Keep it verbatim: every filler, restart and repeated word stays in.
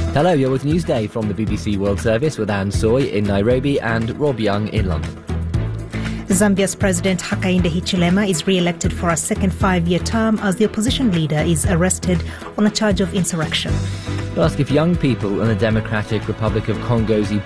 Hello, you're with Newsday from the B B C World Service with Anne Soy in Nairobi and Rob Young in London. Zambia's President Hakainde Hichilema is re-elected for a second five-year term as the opposition leader is arrested on a charge of insurrection. We'll ask if young people in the Democratic Republic of Congo's